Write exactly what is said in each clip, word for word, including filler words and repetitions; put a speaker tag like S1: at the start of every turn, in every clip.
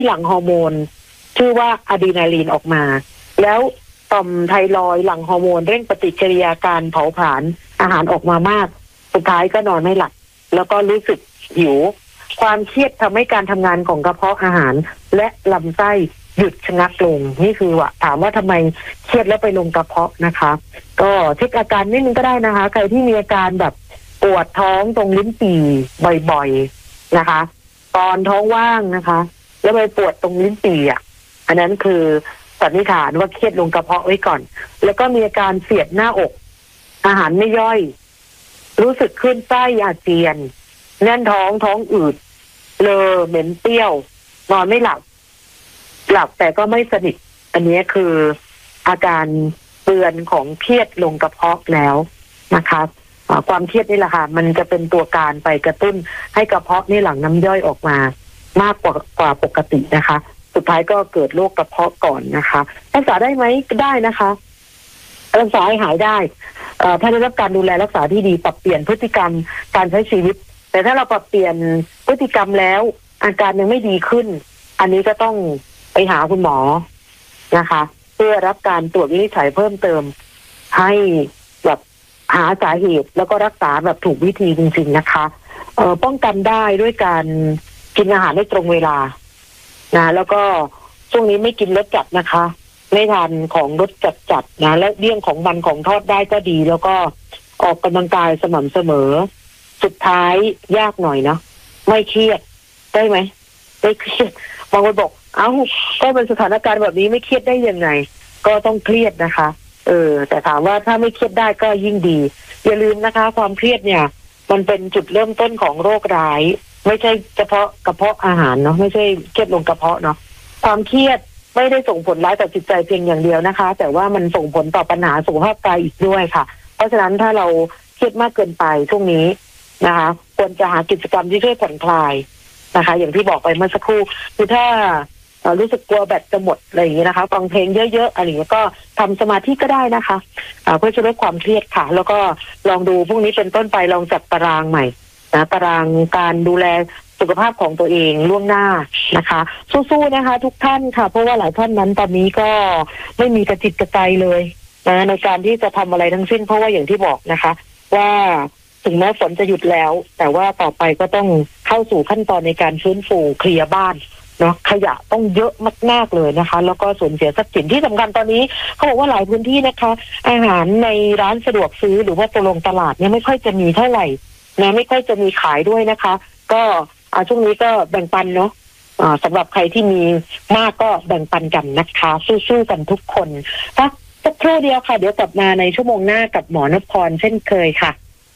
S1: หลั่งฮอร์โมนชื่อว่าอะดรีนาลีนออกมาแล้วต่อมไทรอยด์หลั่งฮอร์โมนเร่งปฏิกิริยาการเผาผลาญอาหารออกมามากสุดท้ายก็นอนไม่หลับแล้วก็รู้สึกหิวความเครียดทำให้การทำงานของกระเพาะอาหารและลำไส้หยุดชะงักลงนี่คือว่าถามว่าทำไมเครียดแล้วไปลงกระเพาะนะคะก็เช็คอาการนิดนึงก็ได้นะคะใครที่มีอาการแบบปวดท้องตรงลิ้นปี่บ่อยๆนะคะตอนท้องว่างนะคะแล้วไปปวดตรงลิ้นปี่อ่ะอันนั้นคือสันนิษฐานว่าเครียดลงกระเพาะไว้ก่อนแล้วก็มีอาการเสียดหน้าอกอาหารไม่ย่อยรู้สึกขึ้นไส้อาเจียนแน่นท้องท้องอืดเลอเหม็นเปรี้ยวนอนไม่หลับหลับแต่ก็ไม่สนิทอันนี้คืออาการเตือนของเครียดลงกระเพาะแล้วนะคะความเครียดนี่แหละค่ะมันจะเป็นตัวการไปกระตุ้นให้กระเพาะนี่หลั่งน้ำย่อยออกมามากกว่ากว่าปกตินะคะสุดท้ายก็เกิดโรคกระเพาะก่อนนะคะรักษาได้ไหมได้นะคะรักษาให้หายได้ถ้าได้รับการดูแลรักษาที่ดีปรับเปลี่ยนพฤติกรรมการใช้ชีวิตแต่ถ้าเราปรับเปลี่ยนพฤติกรรมแล้วอาการยังไม่ดีขึ้นอันนี้ก็ต้องไปหาคุณหมอนะคะเพื่อรับการตรวจวินิจฉัยเพิ่มเติมให้แบบหาสาเหตุแล้วก็รักษาแบบถูกวิธีจริงๆนะคะเอ่อป้องกันได้ด้วยการกินอาหารได้ตรงเวลานะแล้วก็ช่วงนี้ไม่กินรสจัดนะคะไม่ทานของรสจัดๆนะและเลี่ยงของมันของทอดได้ก็ดีแล้วก็ออกกำลังกายสม่ำเสมอสุดท้ายยากหน่อยเนาะไม่เครียดได้ไหมไม่เครียดบางคนบอกเอ้าก็เป็นสถานการณ์แบบนี้ไม่เครียดได้ยังไงก็ต้องเครียดนะคะเออแต่ถามว่าถ้าไม่เครียดได้ก็ยิ่งดีอย่าลืมนะคะความเครียดเนี่ยมันเป็นจุดเริ่มต้นของโรคร้ายไม่ใช่เฉพาะกระเพาะอาหารเนาะไม่ใช่เครียดลงกระเพาะเนาะความเครียดไม่ได้ส่งผลร้ายต่อจิตใจเพียงอย่างเดียวนะคะแต่ว่ามันส่งผลต่อปัญหาสุขภาพกายอีกด้วยค่ะเพราะฉะนั้นถ้าเราเครียดมากเกินไปช่วงนี้นะคะควรจะหากิจกรรมที่ช่วยผ่อนคลายนะคะอย่างที่บอกไปเมื่อสักครู่คือถ้ารู้สึกกลัวแบตจะหมดอะไรอย่างนี้นะคะฟังเพลงเยอะๆอะไรอย่างนี้ก็ทำสมาธิก็ได้นะคะเพื่อจะลดความเครียดค่ะแล้วก็ลองดูพรุ่งนี้เป็นต้นไปลองจัดตารางใหม่นะตารางการดูแลสุขภาพของตัวเองล่วงหน้านะคะสู้ๆนะคะทุกท่านค่ะเพราะว่าหลายท่านนั้นตอนนี้ก็ไม่มีกระจิตกระใจเลยนะในการที่จะทำอะไรทั้งสิ้นเพราะว่าอย่างที่บอกนะคะว่าถึงแม้ฝนจะหยุดแล้วแต่ว่าต่อไปก็ต้องเข้าสู่ขั้นตอนในการฟื้นฟูเคลียร์บ้านเนาะขยะต้องเยอะมากๆเลยนะคะแล้วก็สูญเสียทรัพย์สินที่สำคัญตอนนี้เขาบอกว่าหลายพื้นที่นะคะอาหารในร้านสะดวกซื้อหรือว่าตลงตลาดเนี่ยไม่ค่อยจะมีเท่าไหร่นะไม่ค่อยจะมีขายด้วยนะคะก็ช่วงนี้ก็แบ่งปันเนาะสำหรับใครที่มีมากก็แบ่งปันกันนะคะสู้ๆกันทุกคนนะสักครู่เดียวค่ะเดี๋ยวกลับมาในชั่วโมงหน้ากับหมอนพรเช่นเคยค่ะ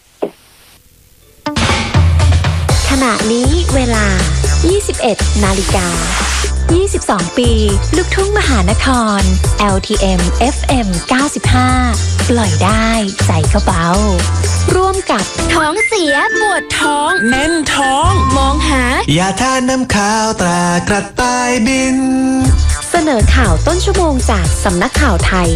S2: ขณะนี้เวลา ยี่สิบเอ็ด นาฬิกา ยี่สิบสอง ปีลูกทุ่งมหานคร แอล ที เอ็ม เอฟ เอ็ม เก้าสิบห้า ปล่อยได้ใจก็เบาร่วมกับท้องเสียปวดท้อง
S3: แน่นท้อง
S2: มองหาย
S3: าทาน้ำขาวตรากระต่ายบิน
S2: เสนอข่าวต้นชั่วโมงจากสำนักข่าวไทย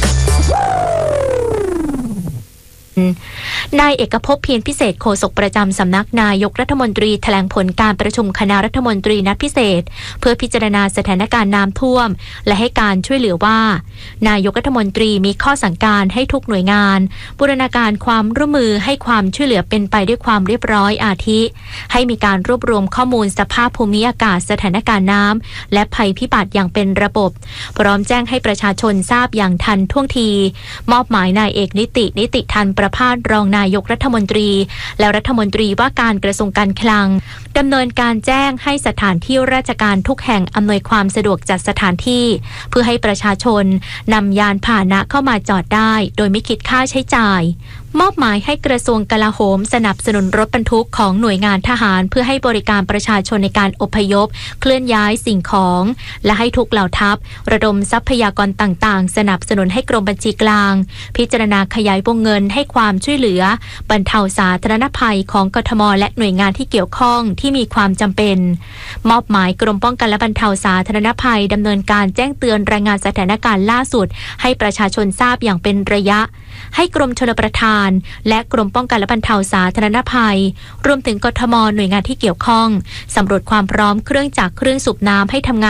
S2: นายเอกภพเพียรพิเศษโฆษกประจำสำนักนายกรัฐมนตรีแถลงผลการประชุมคณะรัฐมนตรีนัดพิเศษเพื่อพิจารณาสถานการณ์น้ำท่วมและให้การช่วยเหลือว่านายกรัฐมนตรีมีข้อสั่งการให้ทุกหน่วยงานบูรณาการความร่วมมือให้ความช่วยเหลือเป็นไปด้วยความเรียบร้อยอาทิให้มีการรวบรวมข้อมูลสภาพภูมิอากาศสถานการณ์น้ำและภัยพิบัติอย่างเป็นระบบพร้อมแจ้งให้ประชาชนทราบอย่างทันท่วงทีมอบหมายนายเอกนิตินิติทันประภาสรองนายกรัฐมนตรีและรัฐมนตรีว่าการกระทรวงการคลังดำเนินการแจ้งให้สถานที่ราชการทุกแห่งอำนวยความสะดวกจัดสถานที่เพื่อให้ประชาชนนำยานพาหนะเข้ามาจอดได้โดยไม่คิดค่าใช้จ่ายมอบหมายให้กระทรวงกลาโหมสนับสนุนรถบรรทุกของหน่วยงานทหารเพื่อให้บริการประชาชนในการอพยพเคลื่อนย้ายสิ่งของและให้ทุกเหล่าทัพระดมทรัพยากรต่างๆสนับสนุนให้กรมบัญชีกลางพิจารณาขยายวงเงินให้ความช่วยเหลือบรรเทาสาธารณภัยของกทมและหน่วยงานที่เกี่ยวข้องที่มีความจำเป็นมอบหมายกรมป้องกันและบรรเทาสาธารณภัยดำเนินการแจ้งเตือนรายงานสถานการณ์ล่าสุดให้ประชาชนทราบอย่างเป็นระยะให้กรมชลประทานและกรมป้องกันและบรรเทาสาธารณภัยรวมถึงกทมหน่วยงานที่เกี่ยวข้องสำรวจความพร้อมเครื่องจักรเครื่องสูบน้ำให้ทำงาน